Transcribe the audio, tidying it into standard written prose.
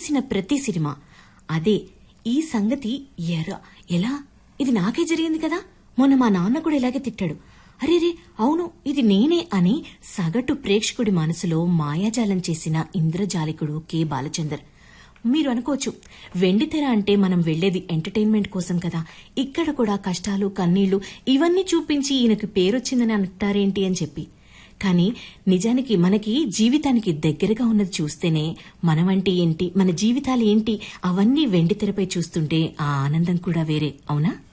తీసిన ప్రతి సినిమా అదే. ఈ సంగతి ఎలా ఇది నాకే జరిగింది కదా, మొన్న మా నాన్న కూడా ఇలాగే తిట్టాడు, అరేరే అవును ఇది నేనే అని సగటు ప్రేక్షకుడి మనసులో మాయాజాలం చేసిన ఇంద్రజాలికుడు కె బాలచందర్. మీరు అనుకోవచ్చు, వెండితెర అంటే మనం వెళ్లేది ఎంటర్టైన్మెంట్ కోసం కదా, ఇక్కడ కూడా కష్టాలు కన్నీళ్లు ఇవన్నీ చూపించి ఈయనకు పేరొచ్చిందని అంటారేంటి అని చెప్పి. కానీ నిజానికి మనకి జీవితానికి దగ్గరగా ఉన్నది చూస్తేనే మనమంటే ఏంటి, మన జీవితాలు ఏంటి, అవన్నీ వెండితెరపై చూస్తుంటే ఆ ఆనందం కూడా వేరే, అవునా?